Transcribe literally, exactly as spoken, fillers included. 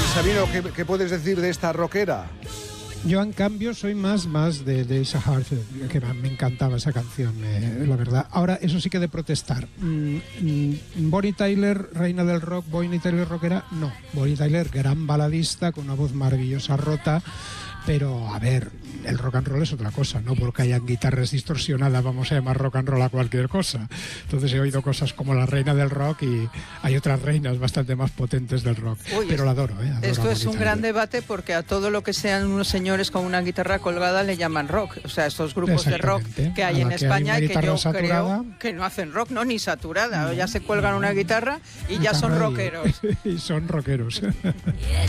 Sabino, ¿qué, qué puedes decir de esta rockera? Yo, en cambio, soy más, más de, de Asa Hart, que me encantaba esa canción, eh, la verdad. Ahora, eso sí que de protestar. Mm, mm, Bonnie Tyler, reina del rock, Bonnie Tyler rockera, no. Bonnie Tyler, gran baladista, con una voz maravillosa, rota. Pero, a ver, el rock and roll es otra cosa, no porque hayan guitarras distorsionadas vamos a llamar rock and roll a cualquier cosa. Entonces he oído cosas como la reina del rock y hay otras reinas bastante más potentes del rock. Uy, pero la adoro, ¿eh? Adoro esto es un Tyler. gran debate porque a todo lo que sean unos señores con una guitarra colgada le llaman rock. O sea, estos grupos de rock que hay en España y que yo saturada, creo que no hacen rock, no, ni saturada. No, ya se cuelgan una guitarra y guitarra ya son rockeros. Y, y son rockeros.